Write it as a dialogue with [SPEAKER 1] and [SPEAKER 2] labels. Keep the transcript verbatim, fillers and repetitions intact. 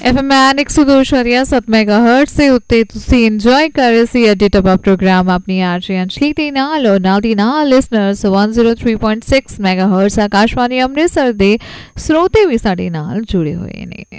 [SPEAKER 1] F M N एक सौ दो शरिया सत मेगा हर्ट से उत्ते तुसी इंजॉय कर रहे सी अड्डे टॉप प्रोग्राम अपनी आरजे अंजलि दे नाल और नाल दी नाल लिसनर्स एक सौ तीन पॉइंट छह मेगा हर्ट्स आकाशवाणी अमृतसर दे श्रोते भी साडे नाल जुड़े हुए ने।